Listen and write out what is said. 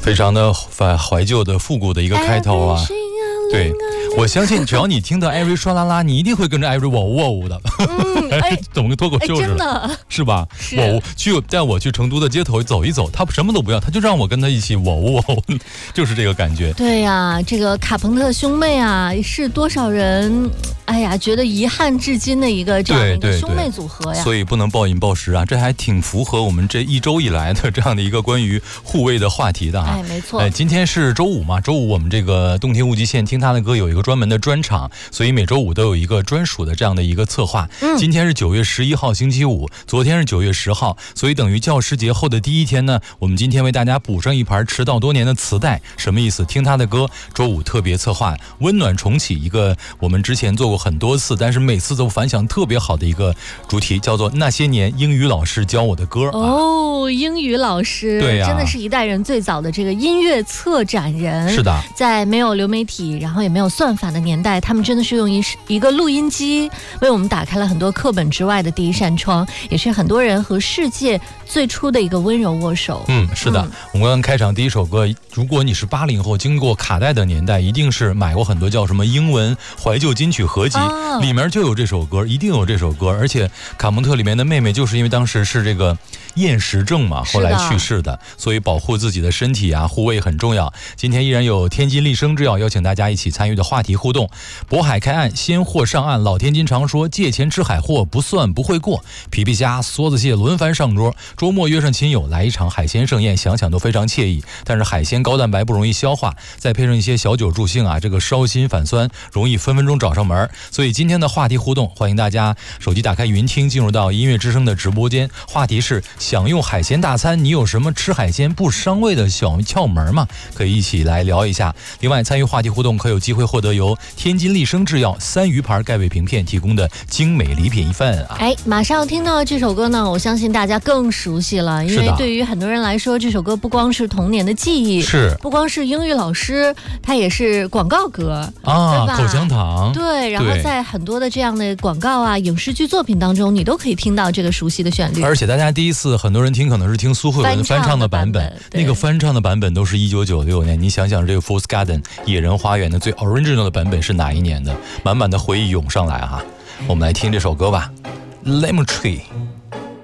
非常的怀旧的复古的一个开头啊。对，我相信只要你听到艾瑞刷啦啦，你一定会跟着艾瑞哇呜哇呜的。怎么跟脱口秀似的，是吧？哇呜！带我去成都的街头走一走，他什么都不要，他就让我跟他一起哇呜哇呜，就是这个感觉。 对呀，这个卡朋特兄妹啊，是多少人觉得遗憾至今的一个这样的一个兄妹组合呀。 所以不能暴饮暴食啊，这还挺符合我们这一周以来的这样的一个关于护卫的话题的啊。 没错。 今天是周五嘛，周五我们这个动听无极限听他的歌有一个专门的专场，所以每周五都有一个专属的这样的一个策划。今天是9月11号星期五，昨天是9月10号，所以等于教师节后的第一天呢，我们今天为大家补上一盘迟到多年的磁带。什么意思？听他的歌，周五特别策划，温暖重启一个我们之前做过很多次，但是每次都反响特别好的一个主题，叫做那些年英语老师教我的歌。 英语老师， 对呀， 真的是一代人最早的这个音乐策展人。 是的， 在没有流媒体，然后也没有算法的年代，他们真的是用一个录音机为我们打开了很多课本之外的第一扇窗，也是很多人和世界最初的一个温柔握手。 是的，我们刚刚开场第一首歌，如果你是80后，经过卡带的年代，一定是买过很多叫什么英文怀旧金曲合集，里面就有这首歌，一定有这首歌。而且卡蒙特里面的妹妹就是因为当时是这个厌食症嘛，后来去世的，所以保护自己的身体啊，护卫很重要。今天依然有天津丽生制药邀请大家一起参与的话题互动。渤海开岸，鲜货上岸，老天津常说借钱吃海货不算不会过，皮皮虾、梭子蟹轮番上桌，周末约上亲友来一场海鲜盛宴，想想都非常惬意。但是海鲜高蛋白不容易消化，再配上一些小酒助兴啊，这个烧心反酸，容易分分钟找上门。所以今天的话题互动，欢迎大家手机打开云听，进入到音乐之声的直播间。话题是享用海鲜大餐，你有什么吃海鲜不伤胃的小窍门吗？可以一起来聊一下。另外参与话题互动可有机会获得由天津丽生制药3鱼牌钙胃平片提供的精美礼品一份啊。 马上要听到这首歌呢，我相信大家更熟悉了，因为对于很多人来说，这首歌不光是童年的记忆， 是不光是英语老师，它也是广告歌啊，口香糖。 对，然后在很多的这样的广告啊、影视剧作品当中，你都可以听到这个熟悉的旋律。 而且大家第一次，很多人听可能是听苏慧伦翻唱的版本，那个翻唱的版本都是1996年。你想想这个 Fool's Garden 野人花园的最 original 的版本是哪一年的？满满的回忆涌上来哈。我们来听这首歌吧， Lemon Tree。